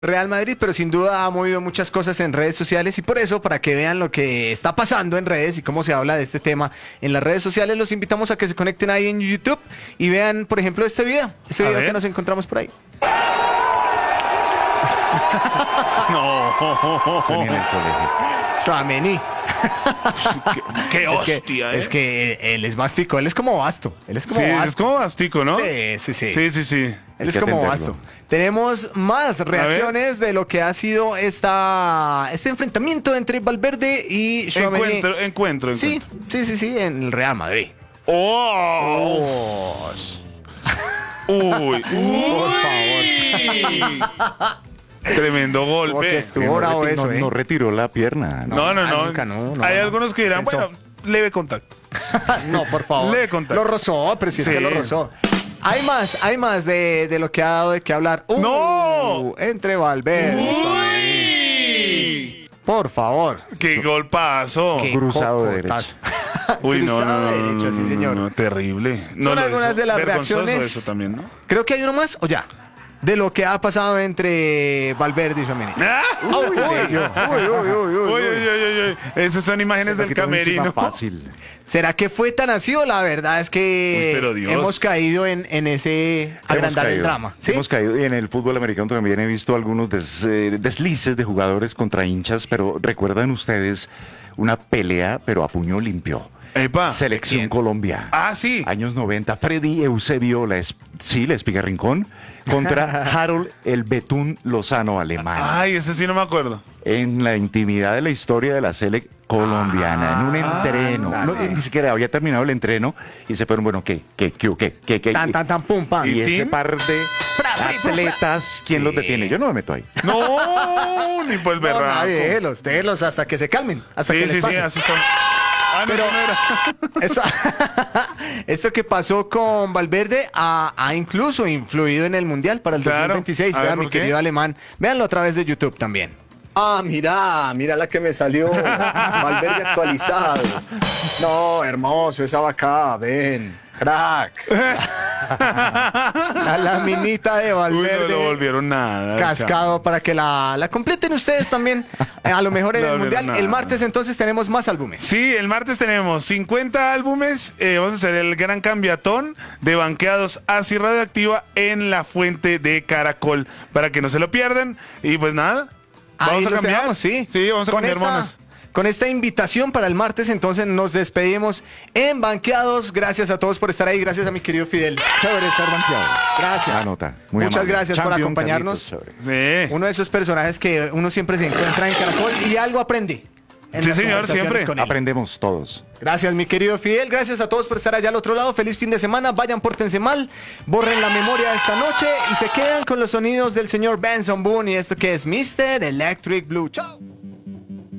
Real Madrid, pero sin duda ha movido muchas cosas en redes sociales y por eso, para que vean lo que está pasando en redes y cómo se habla de este tema en las redes sociales, los invitamos a que se conecten ahí en YouTube y vean, por ejemplo, este video que nos encontramos por ahí. No. Ni en el colegio. Tchouaméni. Qué hostia, Es que él es Bastico, él es como Basto. Él es como Sí, Basto. es como Bastico, ¿no? Sí. Sí. Él es Hay que como atenderlo. Basto. Tenemos más reacciones de lo que ha sido este enfrentamiento entre Valverde y Tchouaméni. Encuentro. Sí, en el Real Madrid. ¡Oh! Uy. Por favor. Tremendo Como que golpe. estuvo bravo eso, no retiró la pierna. No. nunca, no. Hay algunos que dirán, Pensó. bueno, leve contacto. No, por favor. Leve contacto. Lo rozó, pero sí es Sí. que lo rozó. Hay más de lo que ha dado de qué hablar. ¡No! Entre Valverde y Tchouaméni. Uy. Por favor. ¡Qué golpazo! Qué cruzado de cocotazo. Uy, no, Cruzado no, de derecha, sí, señor. no, terrible. Son No, algunas eso- de las vergonzoso reacciones. eso también, ¿no? Creo que hay uno más, o ya. De lo que ha pasado entre Valverde y Tchouaméni. ¡Ah! Uy. Esas son imágenes del camerino. Fácil. ¿Será que fue tan así o la verdad es que Uy, pero Dios. hemos caído en ese agrandar el drama? ¿Sí? Hemos caído y en el fútbol americano también he visto algunos deslices de jugadores contra hinchas, pero recuerdan ustedes una pelea, pero a puño limpio. Epa. Selección ¿quién? Colombia. Ah, sí. Años 90, Freddy Eusebio, la Espiga Rincón, contra Harold el Betún Lozano, alemán. Ay, ese sí no me acuerdo. En la intimidad de la historia de la selección colombiana, en un entreno. No, ni siquiera había terminado el entreno y se fueron, bueno, ¿qué? Tan, pum, pam. Y ese ¿Tin? par de atletas, ¿quién los detiene? Yo no me meto ahí. No, ni por el No, berraco. nadie, déjelos hasta que se calmen. Hasta que Sí, les pase. así está. Ah, no, Pero- no era. Esto que pasó con Valverde ha incluso influido en el Mundial para el Claro. 2026. A ver, Vean, mi ¿por qué? querido alemán. Véanlo a través de YouTube también. Ah, mira la que me salió. Valverde actualizado. No, hermoso, esa vaca, ven. Crack. La laminita de Uy, no Valverde. lo volvieron nada. Cascado para que la completen ustedes también. A lo mejor en No el volvieron Mundial. El nada. martes entonces tenemos más álbumes. Sí, el martes tenemos 50 álbumes. Vamos a hacer el gran cambiatón de banqueados así radioactiva en la fuente de Caracol para que no se lo pierdan. Y pues nada, vamos Ahí a los cambiar. dejamos, sí. Sí, vamos a cambiar monas. Con esta invitación para el martes, entonces nos despedimos en Banqueados. Gracias a todos por estar ahí. Gracias a mi querido Fidel. Chévere estar banqueado. Gracias. La nota. Muy Muchas amable. gracias por Champion, acompañarnos. Carlitos, chévere. Sí. Uno de esos personajes que uno siempre se encuentra en Caracol y algo aprende. en Sí, las señor, conversaciones siempre. con él. Aprendemos todos. Gracias, mi querido Fidel. Gracias a todos por estar allá al otro lado. Feliz fin de semana. Vayan, pórtense mal. Borren la memoria esta noche y se quedan con los sonidos del señor Benson Boone y esto que es Mr. Electric Blue. Chao.